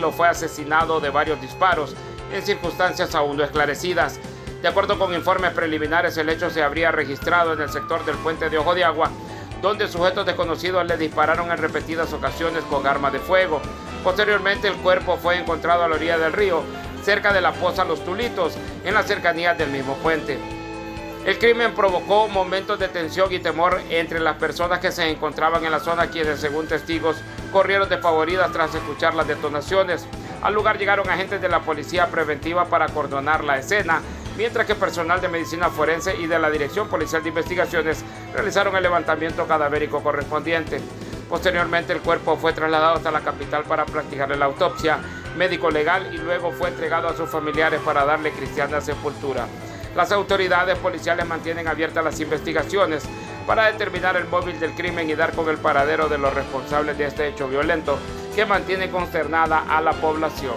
Camilo fue asesinado de varios disparos en circunstancias aún no esclarecidas. De acuerdo con informes preliminares, el hecho se habría registrado en el sector del puente de Ojo de Agua, donde sujetos desconocidos le dispararon en repetidas ocasiones con arma de fuego. Posteriormente, el cuerpo fue encontrado a la orilla del río, cerca de la Poza Los Tulitos, en las cercanías del mismo puente. El crimen provocó momentos de tensión y temor entre las personas que se encontraban en la zona, quienes, según testigos, corrieron despavoridas tras escuchar las detonaciones. Al lugar llegaron agentes de la policía preventiva para acordonar la escena, mientras que personal de medicina forense y de la Dirección Policial de Investigaciones realizaron el levantamiento cadavérico correspondiente. Posteriormente, el cuerpo fue trasladado hasta la capital para practicarle la autopsia médico-legal y luego fue entregado a sus familiares para darle cristiana sepultura. Las autoridades policiales mantienen abiertas las investigaciones para determinar el móvil del crimen y dar con el paradero de los responsables de este hecho violento que mantiene consternada a la población.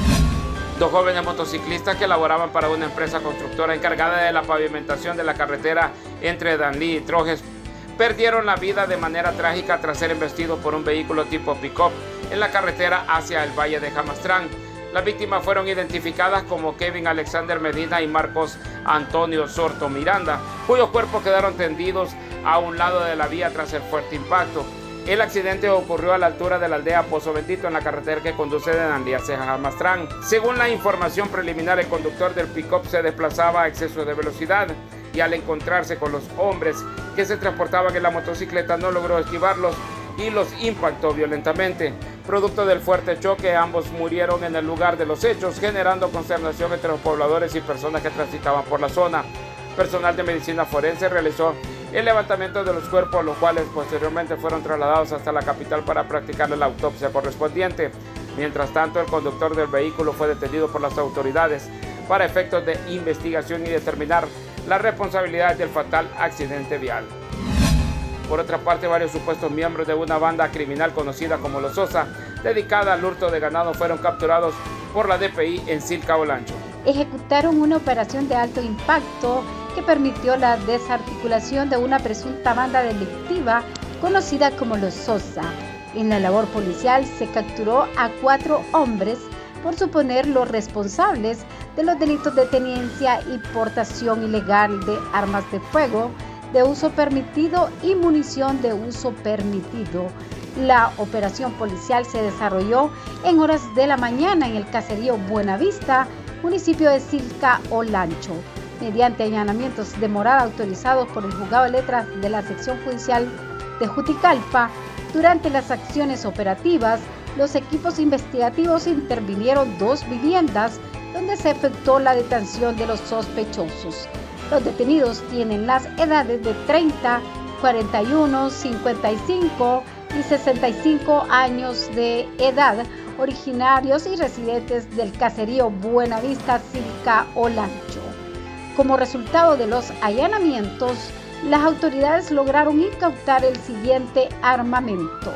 Dos jóvenes motociclistas que laboraban para una empresa constructora encargada de la pavimentación de la carretera entre Danlí y Trojes perdieron la vida de manera trágica tras ser embestidos por un vehículo tipo pick-up en la carretera hacia el Valle de Jamastrán. Las víctimas fueron identificadas como Kevin Alexander Medina y Marcos Antonio Sorto Miranda, cuyos cuerpos quedaron tendidos a un lado de la vía tras el fuerte impacto. El accidente ocurrió a la altura de la aldea Pozo Bendito, en la carretera que conduce de Danlí hacia Jamastrán. Según la información preliminar, el conductor del pick-up se desplazaba a exceso de velocidad y al encontrarse con los hombres que se transportaban en la motocicleta no logró esquivarlos y los impactó violentamente. Producto del fuerte choque, ambos murieron en el lugar de los hechos, generando consternación entre los pobladores y personas que transitaban por la zona. Personal de medicina forense realizó el levantamiento de los cuerpos, los cuales posteriormente fueron trasladados hasta la capital para practicarle la autopsia correspondiente. Mientras tanto, el conductor del vehículo fue detenido por las autoridades para efectos de investigación y determinar las responsabilidades del fatal accidente vial. Por otra parte, varios supuestos miembros de una banda criminal conocida como Los Sosa, dedicada al hurto de ganado, fueron capturados por la DPI en Silca Olancho. Ejecutaron una operación de alto impacto que permitió la desarticulación de una presunta banda delictiva conocida como Los Sosa. En la labor policial se capturó a 4 hombres por suponer los responsables de los delitos de tenencia y portación ilegal de armas de fuego de uso permitido y munición de uso permitido. La operación policial se desarrolló en horas de la mañana en el caserío Buenavista, municipio de Silca Olancho, mediante allanamientos de morada autorizados por el Juzgado de Letras de la Sección Judicial de Juticalpa. Durante las acciones operativas, los equipos investigativos intervinieron 2 viviendas donde se efectuó la detención de los sospechosos. Los detenidos tienen las edades de 30, 41, 55 y 65 años de edad, originarios y residentes del caserío Buenavista, Silca Olancho. Como resultado de los allanamientos, las autoridades lograron incautar el siguiente armamento: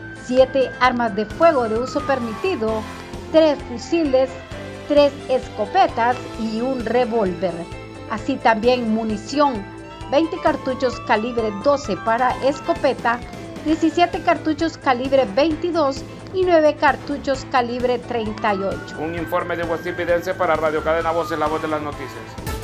7 armas de fuego de uso permitido, 3 fusiles, 3 escopetas y un revólver. Así también munición, 20 cartuchos calibre 12 para escopeta, 17 cartuchos calibre 22 y 9 cartuchos calibre 38. Un informe de Guastipidense para Radio Cadena Voces, la voz de las noticias.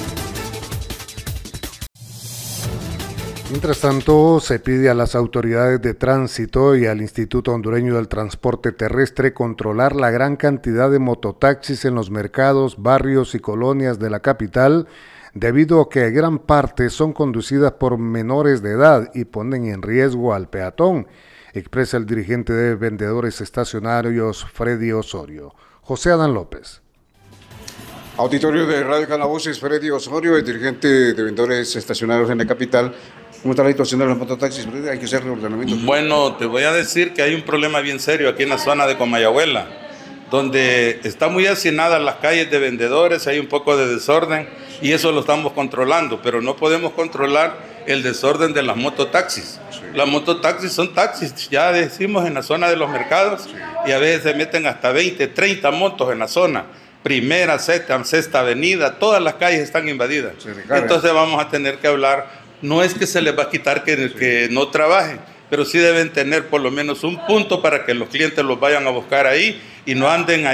Mientras tanto, se pide a las autoridades de tránsito y al Instituto Hondureño del Transporte Terrestre controlar la gran cantidad de mototaxis en los mercados, barrios y colonias de la capital, debido a que gran parte son conducidas por menores de edad y ponen en riesgo al peatón, expresa el dirigente de vendedores estacionarios Freddy Osorio. José Adán López. Auditorio de Radio Cadena Voces, Freddy Osorio, el dirigente de vendedores estacionarios en la capital. ¿Cómo está la situación de los mototaxis, Freddy? Hay que hacer reordenamiento. Bueno, te voy a decir que hay un problema bien serio aquí en la zona de Comayagüela, donde están muy hacinadas las calles de vendedores, hay un poco de desorden y eso lo estamos controlando, pero no podemos controlar el desorden de las mototaxis. Sí. Las mototaxis son taxis, ya decimos, en la zona de los mercados, sí, y a veces se meten hasta 20, 30 motos en la zona. Primera, sexta avenida, todas las calles están invadidas. Entonces vamos a tener que hablar, no es que se les va a quitar que no trabajen, pero sí deben tener por lo menos un punto para que los clientes los vayan a buscar ahí y no anden ahí